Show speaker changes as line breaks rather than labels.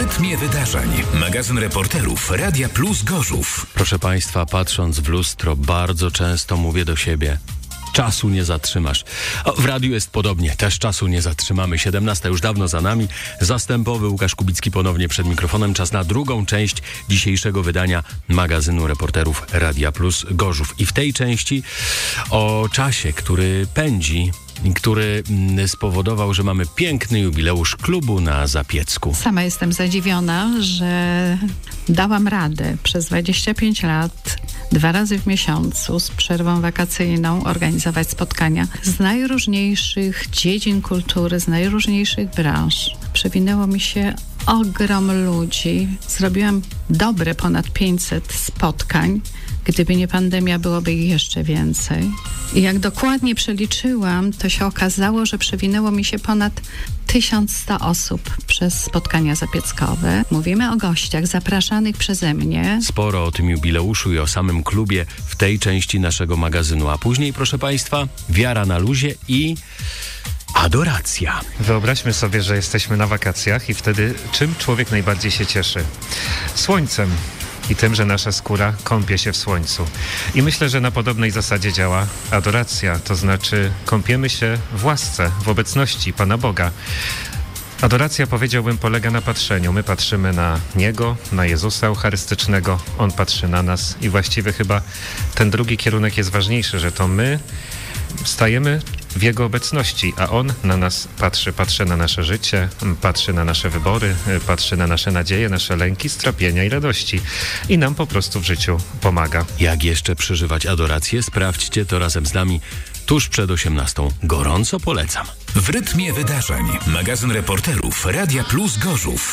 rytmie wydarzeń. Magazyn reporterów Radia Plus Gorzów.
Proszę Państwa, patrząc w lustro, bardzo często mówię do siebie: czasu nie zatrzymasz. W radiu jest podobnie, też czasu nie zatrzymamy. 17 już dawno za nami. Zastępowy Łukasz Kubicki ponownie przed mikrofonem. Czas na drugą część dzisiejszego wydania magazynu reporterów Radia Plus Gorzów. I w tej części o czasie, który pędzi, który spowodował, że mamy piękny jubileusz klubu na Zapiecku.
Sama jestem zadziwiona, że dałam radę przez 25 lat 2 razy w miesiącu z przerwą wakacyjną organizować spotkania z najróżniejszych dziedzin kultury, z najróżniejszych branż. Przewinęło mi się ogrom ludzi. Zrobiłam dobre ponad 500 spotkań. Gdyby nie pandemia, byłoby ich jeszcze więcej. I jak dokładnie przeliczyłam, to się okazało, że przewinęło mi się ponad 1100 osób przez spotkania zapieckowe. Mówimy o gościach zapraszanych przeze mnie.
Sporo o tym jubileuszu i o samym klubie w tej części naszego magazynu. A później, proszę Państwa, wiara na luzie i adoracja.
Wyobraźmy sobie, że jesteśmy na wakacjach i wtedy czym człowiek najbardziej się cieszy? Słońcem. I tym, że nasza skóra kąpie się w słońcu. I myślę, że na podobnej zasadzie działa adoracja, to znaczy kąpiemy się w łasce, w obecności Pana Boga. Adoracja, powiedziałbym, polega na patrzeniu. My patrzymy na Niego, na Jezusa Eucharystycznego, On patrzy na nas i właściwie chyba ten drugi kierunek jest ważniejszy, że to my stajemy w Jego obecności, a On na nas patrzy na nasze życie, patrzy na nasze wybory, patrzy na nasze nadzieje, nasze lęki, strapienia i radości i nam po prostu w życiu pomaga.
Jak jeszcze przeżywać adorację? Sprawdźcie to razem z nami tuż przed 18. Gorąco polecam.
W rytmie wydarzeń. Magazyn reporterów Radia Plus Gorzów.